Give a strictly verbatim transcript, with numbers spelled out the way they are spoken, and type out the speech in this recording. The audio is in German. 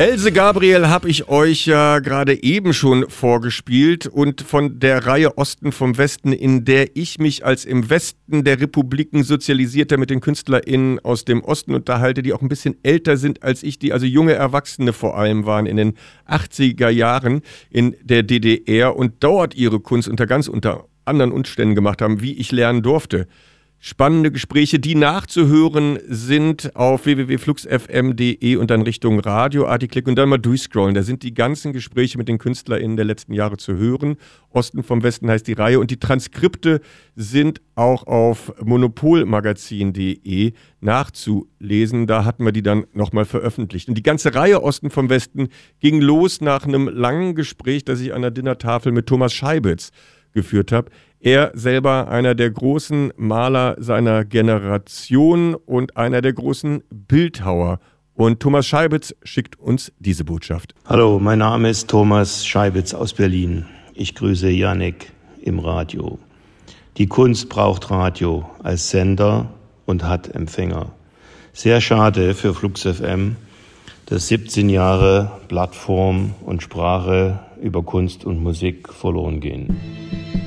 Else Gabriel habe ich euch ja gerade eben schon vorgespielt und von der Reihe Osten vom Westen, in der ich mich als im Westen der Republiken sozialisierter mit den KünstlerInnen aus dem Osten unterhalte, die auch ein bisschen älter sind als ich, die also junge Erwachsene vor allem waren in den achtziger Jahren in der D D R und dort ihre Kunst unter ganz unter anderen Umständen gemacht haben, wie ich lernen durfte. Spannende Gespräche, die nachzuhören sind auf w w w punkt flux f m punkt d e und dann Richtung Radio-Arti klicken und dann mal durchscrollen. Da sind die ganzen Gespräche mit den KünstlerInnen der letzten Jahre zu hören. Osten vom Westen heißt die Reihe und die Transkripte sind auch auf monopolmagazin punkt d e nachzulesen. Da hatten wir die dann nochmal veröffentlicht. Und die ganze Reihe Osten vom Westen ging los nach einem langen Gespräch, das ich an der Dinnertafel mit Thomas Scheibitz geführt habe. Er selber einer der großen Maler seiner Generation und einer der großen Bildhauer. Und Thomas Scheibitz schickt uns diese Botschaft. Hallo, mein Name ist Thomas Scheibitz aus Berlin. Ich grüße Jannik im Radio. Die Kunst braucht Radio als Sender und hat Empfänger. Sehr schade für Flux F M, dass siebzehn Jahre Plattform und Sprache über Kunst und Musik verloren gehen.